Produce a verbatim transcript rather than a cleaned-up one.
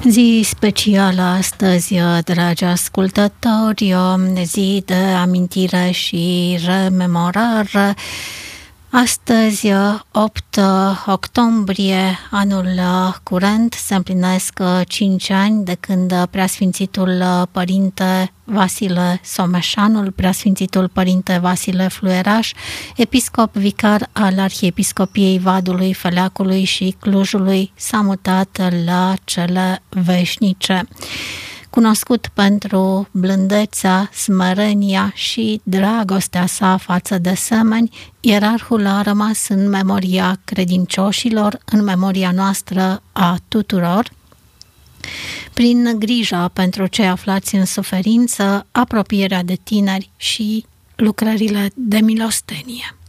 Zi specială astăzi, dragi ascultători, zi de amintire și rememorare. Astăzi, opt octombrie, anul curent, se împlinesc cinci ani de când Preasfințitul Părinte Vasile Someșanul, Preasfințitul Părinte Vasile Fluieraș, episcop vicar al Arhiepiscopiei Vadului, Feleacului și Clujului, s-a mutat la cele veșnice. Cunoscut pentru blândețea, smerenia și dragostea sa față de semeni, ierarhul a rămas în memoria credincioșilor, în memoria noastră a tuturor, prin grija pentru cei aflați în suferință, apropierea de tineri și lucrările de milostenie.